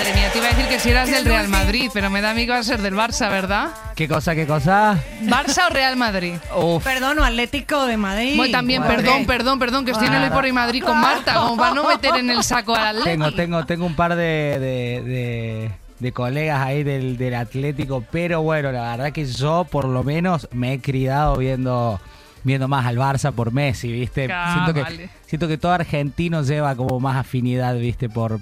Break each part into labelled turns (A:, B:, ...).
A: Madre mía, te iba a decir que si eras del Real Madrid, pero me da a mí que vas a ser del Barça, ¿verdad?
B: ¿Qué cosa, qué cosa?
A: ¿Barça o Real Madrid?
B: Uf.
C: Perdón, o Atlético de Madrid.
A: Bueno, también, perdón, que estoy en el por y Madrid con Marta, como para no meter en el saco al Atlético.
B: Tengo un par de colegas ahí del Atlético, pero bueno, la verdad que yo por lo menos me he criado viendo más al Barça por Messi, ¿viste? Siento que todo argentino lleva como más afinidad, ¿viste? Por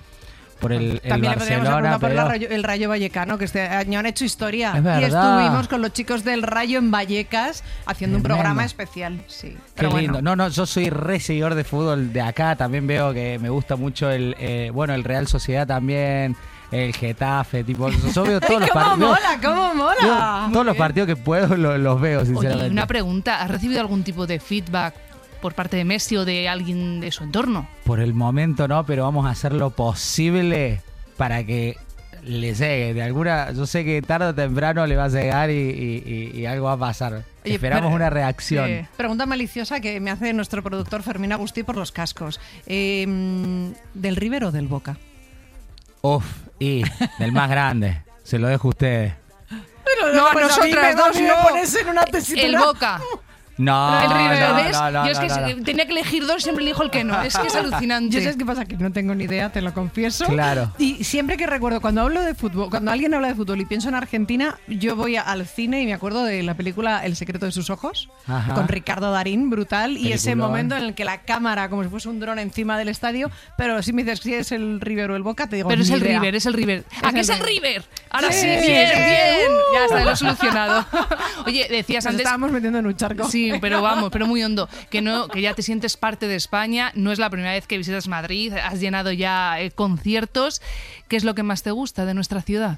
B: el
C: También
B: Barcelona.
C: Por el Rayo Vallecano, que este año han hecho historia.
B: Es verdad.
C: Y estuvimos con los chicos del Rayo en Vallecas haciendo un programa especial. Sí.
B: Qué lindo. Bueno. No, yo soy re seguidor de fútbol de acá. También veo que me gusta mucho el Real Sociedad también. El Getafe, tipo, yo veo todos los partidos.
C: ¡Cómo mola!
B: Todos los partidos que puedo los veo, sinceramente.
A: Oye, una pregunta, ¿has recibido algún tipo de feedback por parte de Messi o de alguien de su entorno?
B: Por el momento no, pero vamos a hacer lo posible para que le llegue. Yo sé que tarde o temprano le va a llegar y algo va a pasar.
C: Oye,
B: Esperamos una reacción.
C: Pregunta maliciosa que me hace nuestro productor Fermín Agustí por los cascos. ¿Del River o del Boca?
B: Uf, y del más grande. Se lo dejo a ustedes.
C: Pero
A: no, nosotras dos
C: me pones en una tesitura.
A: El Boca.
B: No,
A: el River, ¿ves?
B: No,
A: yo es que tenía que elegir dos, siempre elijo el que no. Es que es alucinante.
C: Yo sé qué pasa, que no tengo ni idea, te lo confieso.
B: Claro.
C: Y siempre que recuerdo, cuando hablo de fútbol, cuando alguien habla de fútbol y pienso en Argentina, yo voy al cine y me acuerdo de la película El secreto de sus ojos, con Ricardo Darín, brutal, y ese momento en el que la cámara, como si fuese un dron encima del estadio, pero si me dices si es el River o el Boca, te digo
A: pero es el
C: idea.
A: River, es el River. ¿A qué es el River? Ahora sí, bien. Ya está, lo he solucionado. Oye, decías
C: Nos
A: antes...
C: estábamos metiendo en un charco.
A: Sí, pero muy hondo, que ya te sientes parte de España, no es la primera vez que visitas Madrid, has llenado ya conciertos. ¿Qué es lo que más te gusta de nuestra ciudad?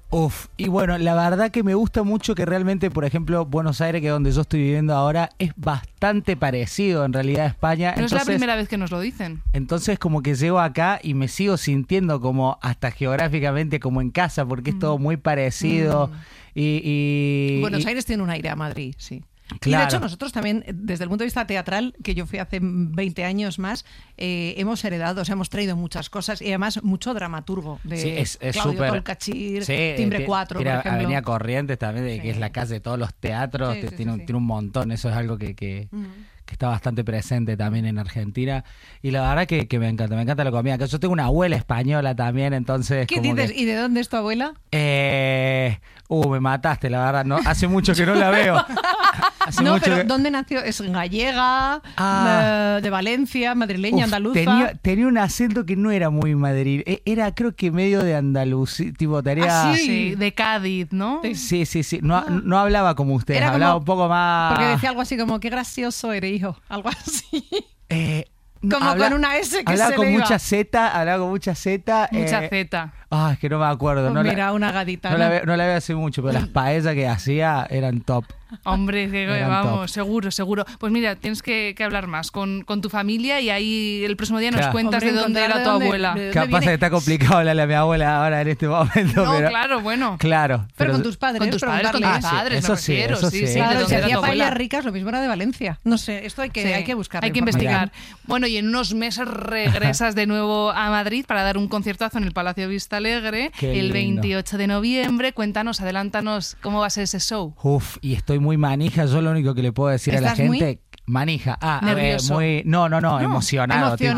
B: Y bueno, la verdad que me gusta mucho que realmente, por ejemplo, Buenos Aires, que es donde yo estoy viviendo ahora, es bastante parecido en realidad a España.
A: No es la primera vez que nos lo dicen.
B: Entonces como que llego acá y me sigo sintiendo como hasta geográficamente como en casa, porque es todo muy parecido.
C: Buenos Aires tiene un aire a Madrid, sí.
B: Claro.
C: Y de hecho nosotros también, desde el punto de vista teatral, que yo fui hace 20 años más, hemos heredado, hemos traído muchas cosas y además mucho dramaturgo de Claudio
B: súper,
C: Tolcachir, Timbre 4, por ejemplo.
B: Avenida Corrientes también, que es la casa de todos los teatros, tiene un montón, eso es algo que está bastante presente también en Argentina, y la verdad que me encanta la comida, que yo tengo una abuela española también, entonces...
C: ¿Qué dices? ¿Y de dónde es tu abuela?
B: Me mataste, la verdad, no, hace mucho que no la veo.
C: ¿Dónde nació? ¿Es gallega? ¿De Valencia? ¿Madrileña? ¿Andaluza?
B: Tenía un acento que no era muy madrileño. Era creo que medio de Andalucía. Tipo,
A: sí, de Cádiz, ¿no?
B: Sí. No hablaba como ustedes, hablaba un poco más...
C: Porque decía algo así como, qué gracioso eres, hijo. Algo así. Como con una S que
B: hablaba
C: se
B: con
C: le iba.
B: Mucha Z.
A: Mucha Z.
B: Es que no me acuerdo.
C: Mira, una gatita.
B: No la veo hace mucho, pero las paellas que hacía eran top.
A: Hombre, vamos, seguro. Pues mira, tienes que hablar más con tu familia y ahí el próximo día nos cuentas de dónde era tu abuela.
B: Capaz que está complicado hablarle a mi abuela ahora en este momento.
A: No, claro, bueno.
B: Claro.
C: Pero con tus padres.
A: Con tus padres,
B: eso sí.
C: Claro, si hacía paellas ricas, lo mismo era de Valencia. No sé, esto hay que buscar.
A: Hay que investigar. Bueno, y en unos meses regresas de nuevo a Madrid para dar un conciertazo en el Palacio Vista Alegre el 28 de noviembre. Cuéntanos, adelántanos cómo va a ser ese show.
B: Y estoy muy manija, yo lo único que le puedo decir a la gente... Manija. Muy... No, emocionado. Tipo,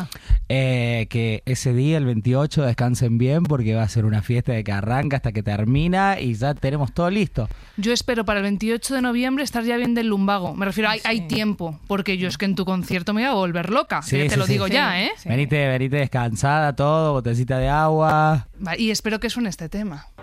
B: que ese día, el 28, descansen bien porque va a ser una fiesta de que arranca hasta que termina y ya tenemos todo listo.
A: Yo espero para el 28 de noviembre estar ya bien del lumbago. Me refiero, hay tiempo, porque yo es que en tu concierto me voy a volver loca. Te lo digo ya, ¿eh?
B: Venite descansada, todo, botecita de agua.
A: Y espero que suene este tema.